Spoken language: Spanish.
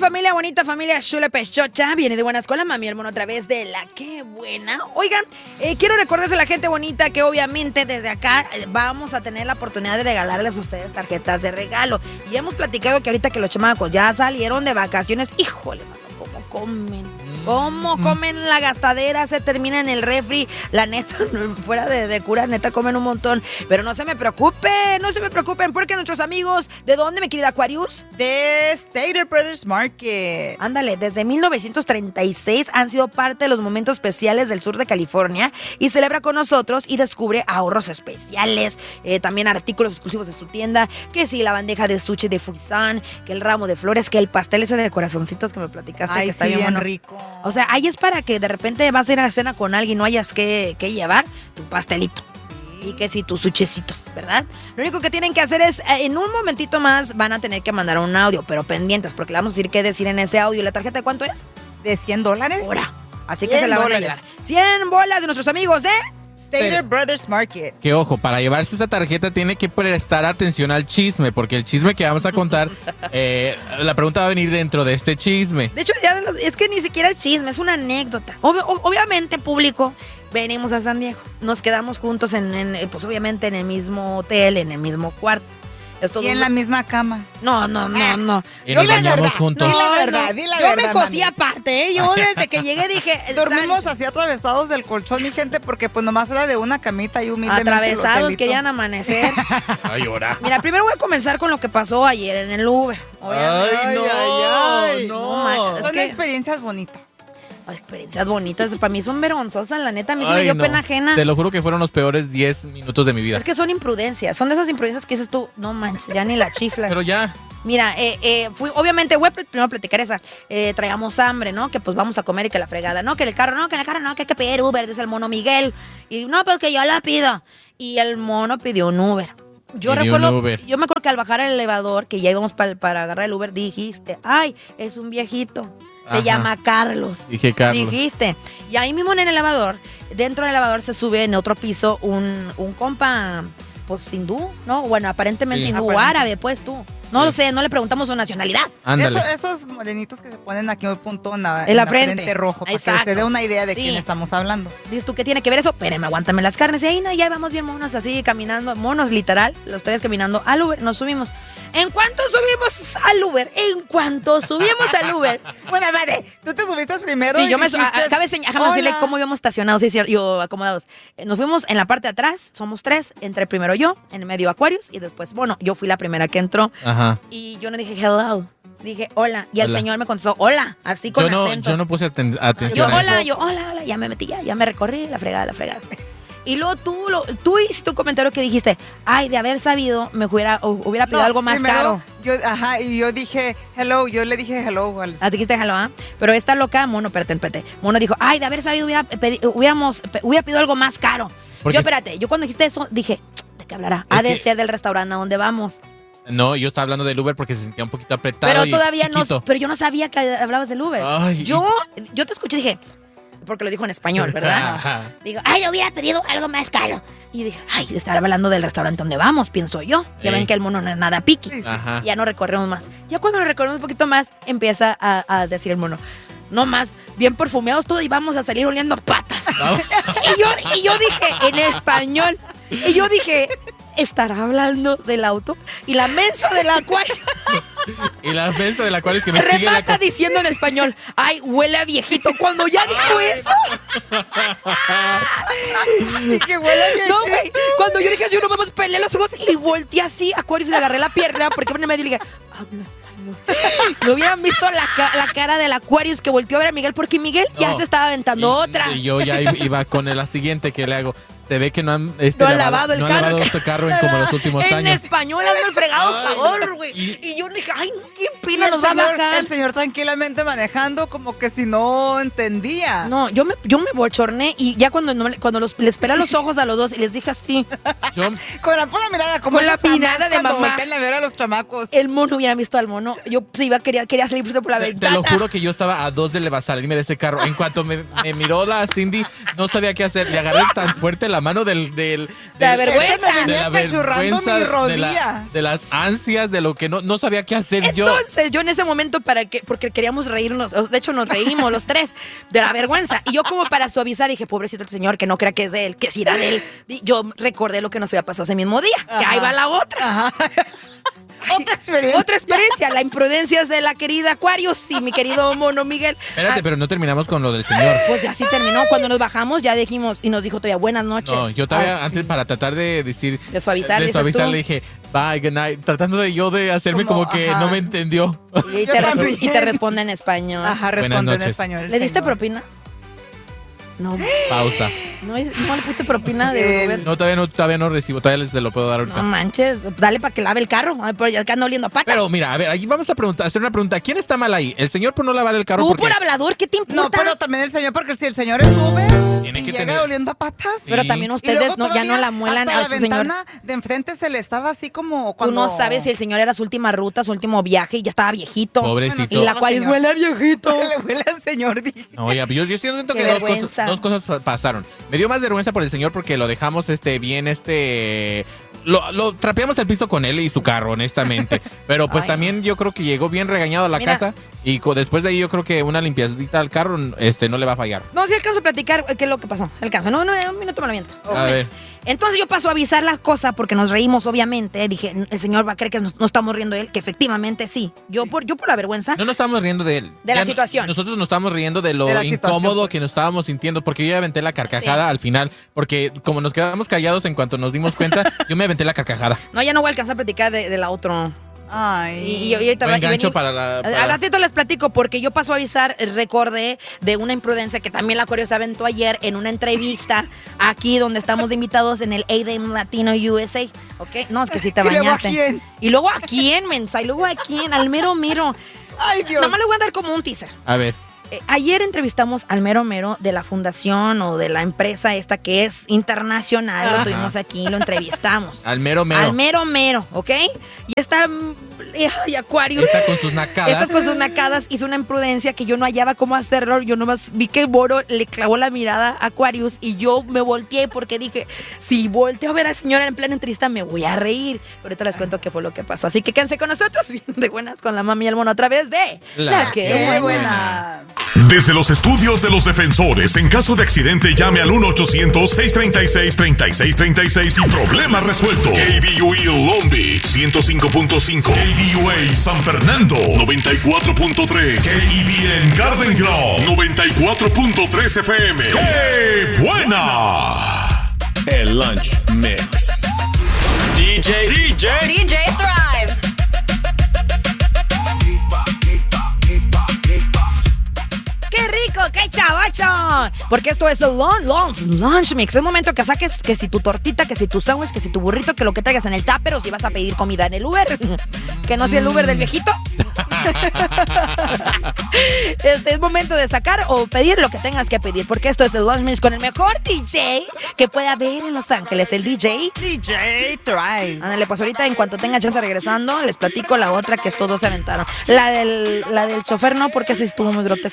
familia bonita, familia chula pechocha. Viene de buena escuela, mami, el mono otra vez de la que buena. Oigan, quiero recordarles a la gente bonita que obviamente desde acá vamos a tener la oportunidad de regalarles a ustedes tarjetas de regalo. Y hemos platicado que ahorita que los chamacos ya salieron de vacaciones, híjole, cómo comen. ¿Cómo comen la gastadera? Se termina en el refri. La neta, fuera de cura, neta, comen un montón. Pero no se me preocupen, porque nuestros amigos, ¿de dónde, mi querida Aquarius? De Stater Brothers Market. Ándale, desde 1936 han sido parte de los momentos especiales del sur de California y celebra con nosotros y descubre ahorros especiales, también artículos exclusivos de su tienda, que sí, la bandeja de sushi de Fuisan, que el ramo de flores, que el pastel ese de corazoncitos que me platicaste. Ay, que está sí, bien bueno. rico. O sea, ahí es para que de repente vas a ir a cena con alguien, no hayas que llevar tu pastelito. Sí. Y que sí, tus suchecitos, ¿verdad? Lo único que tienen que hacer es, en un momentito más, van a tener que mandar un audio, pero pendientes, porque le vamos a decir qué decir en ese audio. ¿La tarjeta de cuánto es? ¿De $100? Ahora. Así que se la van a llevar. 100 bolas de nuestros amigos de Stater Brothers Market. Que ojo, para llevarse esa tarjeta tiene que prestar atención al chisme, porque el chisme que vamos a contar, la pregunta va a venir dentro de este chisme. De hecho, es que ni siquiera es chisme, es una anécdota. Obviamente, público, venimos a San Diego. Nos quedamos juntos pues obviamente en el mismo hotel, en el mismo cuarto. Y en la misma cama. No. Y nos bañamos juntos. Di la verdad. Yo me cosí aparte, ¿eh? Yo desde que llegué dije... Dormimos así atravesados del colchón, mi gente, porque pues nomás era de una camita y humildemente. Atravesados, querían amanecer. Ay, ahora. Mira, primero voy a comenzar con lo que pasó ayer en el Uber. Ay, no. Son experiencias bonitas. Experiencias bonitas, para mí son vergonzosas, la neta, a mí sí me dio pena ajena. Te lo juro que fueron los peores 10 minutos de mi vida. Es que son imprudencias, son de esas imprudencias que dices tú, no manches, ya ni la chifla. Pero ya. Mira, obviamente voy a primero platicar esa. Traíamos hambre, ¿no? Que pues vamos a comer y que la fregada, ¿no? Que el carro no, que hay que pedir Uber, dice el mono Miguel. Y no, pues que yo la pido. Y el mono pidió un Uber. Yo me acuerdo que al bajar el elevador, que ya íbamos para agarrar el Uber, dijiste, ay, es un viejito. Se llama Carlos. Dije Carlos. Dijiste. Y ahí mismo en el elevador, dentro del elevador se sube en otro piso un compa, pues hindú, ¿no? Bueno, aparentemente hindú, árabe, pues tú. No lo sé, no le preguntamos su nacionalidad. Ándale. Esos morenitos que se ponen aquí un punto en la frente rojo, para Exacto. que se dé una idea de quién estamos hablando. Dices tú, ¿qué tiene que ver eso? Espérame, aguántame las carnes. Y ahí ya vamos bien monos así caminando, monos literal, los tres caminando al Uber, nos subimos. ¿En cuánto subimos al Uber? Bueno, madre, tú te subiste primero. Sí, déjame decirle cómo íbamos estacionados, sí, yo acomodados. Nos fuimos en la parte de atrás, somos tres, entré primero yo, en el medio Aquarius, y después, bueno, yo fui la primera que entró. Ajá. Y yo no dije hello, dije hola, y el señor me contestó hola, así con acento. Yo no puse atención yo, a eso. hola, ya me metí, ya me recorrí, la fregada. Y luego tú hiciste un comentario que dijiste, ay, de haber sabido, me hubiera pedido algo más caro. Y yo dije hello, yo le dije hello. Ah, dijiste hello, ¿ah? Pero esta loca, mono, espérate. Mono dijo, ay, de haber sabido, hubiera pedido algo más caro. Porque... Yo cuando dijiste eso, dije, ¿de qué hablará? Ha de ser del restaurante a donde vamos. No, yo estaba hablando del Uber porque se sentía un poquito apretado. Pero todavía chiquito. Pero yo no sabía que hablabas del Uber. Ay, yo te escuché y dije, porque lo dijo en español, ¿verdad? Ajá. Digo, ay, le hubiera pedido algo más caro. Y dije, ay, estar hablando del restaurante donde vamos, pienso yo. Ya ven que el mono no es nada piqui. Sí. Ya no recorremos más. Ya cuando lo recorremos un poquito más, empieza a decir el mono, no más, bien perfumeados todos y vamos a salir oliendo patas. No. y yo dije, en español, ¿estará hablando del auto? Y la mensa del Acuario. Y la mensa del Acuario es que me sigue remata diciendo en español, ay, huele a viejito. Cuando ya dijo eso. Y que huele a viejito. No, güey. Cuando yo dije, yo no vamos a pelear los ojos y volteé así a Acuario y le agarré la pierna porque en medio y le dije, habla español. No hubieran visto la cara del Aquarius que volteó a ver a Miguel porque Miguel ya se estaba aventando otra. Y yo ya iba con la siguiente que le hago. Se ve que no han lavado este carro en como los últimos años. En español, hazme el fregado, por favor, güey. Y yo dije, ay, no, ¿quién pina nos va a bajar? El señor tranquilamente manejando como que si no entendía. No, yo me bochorné y ya cuando les pelé los ojos a los dos y les dije así. Con la pura mirada, como con la mirada de mamá. A ver a los chamacos. El mono hubiera visto al mono. Yo quería salirse por la ventana. Te lo juro que yo estaba a 2 de salirme de ese carro. En cuanto me miró la Cindy, no sabía qué hacer. Le agarré tan fuerte la mano de la vergüenza. Me venía apachurrando mi rodilla. De las ansias, de lo que no sabía qué hacer. Entonces yo en ese momento, porque queríamos reírnos, de hecho nos reímos los tres de la vergüenza. Y yo como para suavizar dije, pobrecito el señor, que no crea que es de él, que si era de él. Y yo recordé lo que nos había pasado ese mismo día, que ahí va la otra. Ajá. Otra experiencia. La imprudencia es de la querida Aquarius y mi querido mono Miguel. Espérate, pero no terminamos con lo del señor. Pues así terminó. Cuando nos bajamos ya dijimos, y nos dijo todavía buenas noches. No, yo todavía Así. antes para tratar de decir... De suavizar, De dices suavizar tú. le dije, bye, good night. Tratando de hacerme como que Ajá. no me entendió. Y Yo también. te responde en español. Ajá, Buenas responde en noches. español. el ¿Le diste señor. propina? No, Pausa. no le puse propina de Uber. No, todavía no recibo. Todavía se lo puedo dar ahorita. No manches, dale para que lave el carro. Ay, pero ya que anda oliendo a patas. Pero mira, a ver, aquí vamos a hacer una pregunta. ¿Quién está mal ahí? ¿El señor por no lavar el carro? Tú Porque por hablador, ¿qué te importa? No, pero también el señor, porque si el señor es Uber Tiene y que llega tener- oliendo a patas. Sí. Pero también Y ustedes luego ya no todavía la muelan hasta a la este señor. ventana de enfrente se le estaba así como Tú cuando... no sabes si el señor era su última ruta, su último viaje y ya estaba viejito. Pobrecito. Y la cual Señor. huele a viejito. Le huele al señor, dije. No, ya, yo siento Qué que vergüenza. dos cosas pasaron. Me dio más vergüenza por el señor porque lo dejamos bien lo trapeamos el piso con él y su carro, honestamente. Pero pues Ay, también yo creo que llegó bien regañado a la Mira. casa y después de ahí yo creo que una limpiadita al carro no le va a fallar. No, sí alcanzo a platicar qué es lo que pasó. Alcanzo. No, un minuto me lo miento. A ver. Entonces yo paso a avisar las cosas porque nos reímos, obviamente. Dije, el señor va a creer que no estamos riendo de él, que efectivamente sí. Yo por la vergüenza. No nos estamos riendo de él. De la Ya situación. Nosotros nos estamos riendo de lo De la incómodo situación. que nos estábamos sintiendo, porque yo ya aventé la carcajada al final, porque como nos quedamos callados en cuanto nos dimos cuenta, yo me aventé la carcajada. No, ya no voy a alcanzar a platicar de la otra. Ay. Y ahorita Buen gancho vení- para la... Al ratito les platico porque yo paso a avisar, recordé de una imprudencia que también la Aquarius aventó ayer en una entrevista aquí donde estamos de invitados en el ADM Latino USA, ¿ok? No, es que sí te ¿Y luego a bañaste. quién? ¿Y luego a quién, mensa? ¿Y luego a quién? Al mero mero. Ay, Dios. Nada más le voy a dar como un teaser. A ver. Ayer entrevistamos al mero mero de la fundación o de la empresa esta que es internacional, lo Ajá. tuvimos aquí, lo entrevistamos. Al mero mero. Al mero mero, ¿ok? Y está y Aquarius. Está con sus nacadas. Estas con sus nacadas hizo una imprudencia que yo no hallaba cómo hacerlo. Yo nomás vi que Boro le clavó la mirada a Aquarius y yo me volteé porque dije, si volteo a ver al señor en plena entrevista me voy a reír. Pero ahorita les cuento qué fue lo que pasó. Así que quédense con nosotros, de buenas con la mami y el mono otra vez de La que Qué Qué buena. buena. Desde los estudios de los defensores, en caso de accidente, llame al 1-800-636-3636 y problema resuelto. KBUE Long Beach 105.5, KBUA San Fernando 94.3, KEBN Garden Grove 94.3 FM. ¡Qué buena! El Lunch Mix. DJ Thrive. ¡Qué rico! ¡Qué chavacho! Porque esto es el lunch mix. Es momento que saques que si tu tortita, que si tu sándwich, que si tu burrito, que lo que traigas en el tupper o si vas a pedir comida en el Uber. Que no sea el Uber del viejito. Es momento de sacar o pedir lo que tengas que pedir. Porque esto es el lunch mix con el mejor DJ que pueda haber en Los Ángeles. El DJ. DJ Thrive. Ándale, pues ahorita en cuanto tenga chance regresando, les platico la otra que estos dos se aventaron. La del chofer no, porque sí estuvo muy grotesca.